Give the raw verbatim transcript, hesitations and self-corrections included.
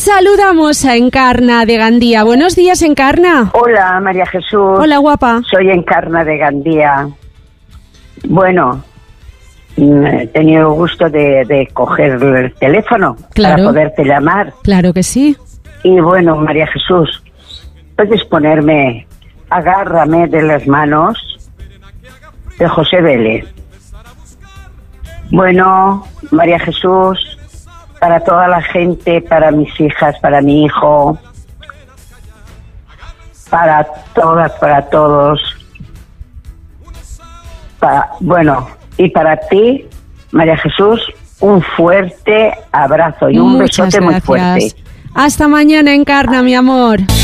Saludamos a Encarna de Gandía. Buenos días, Encarna. Hola, María Jesús. Hola, guapa. Soy Encarna de Gandía. Bueno, he tenido el gusto de, de coger el teléfono claro. para poderte llamar. Claro que sí. Y bueno, María Jesús, puedes ponerme Agárrame de las manos de José Vélez. Bueno, María Jesús, para toda la gente, para mis hijas, para mi hijo, para todas, para todos, para, bueno, y para ti, María Jesús, un fuerte abrazo y un Muchas besote gracias. muy fuerte. Hasta mañana, Encarna, mi amor.